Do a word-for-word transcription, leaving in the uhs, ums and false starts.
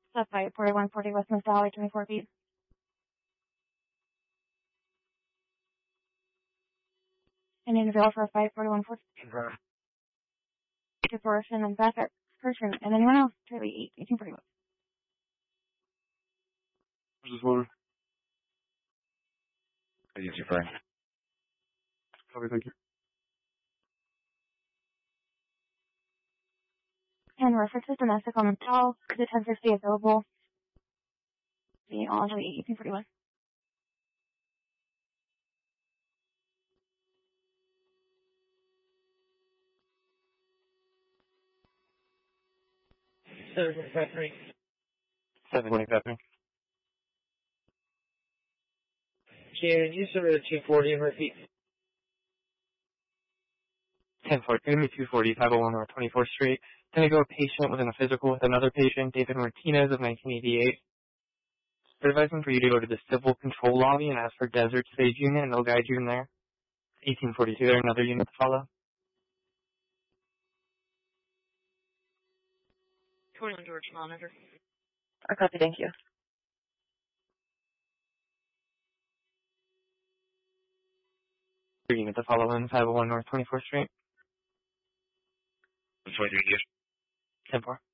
That's right, forty-one forty Westminster Highway, twenty-four feet. And in avail for a fight, forty-one forty. To Person and Beckett, Person, and anyone else, Charlie, eighteen forty-one. Where's this water? Agency five. Copy, thank you. And references domestic on the towel, the ten sixty available. The Audrey, eighteen forty-one. seven twenty-five three. seven twenty-five three. Can you serve at two forty and repeat? ten forty, two forty, five oh one North twenty-fourth Street. Then I go a patient within a physical with another patient, David Martinez of nineteen eighty-eight. They're advising for you to go to the civil control lobby and ask for Desert Stage Unit, and they'll guide you in there. eighteen forty-two, there another unit to follow. twenty-one George Monitor. I copy, thank you. Unit to follow in five oh one North twenty-fourth Street. twenty-three, ten four.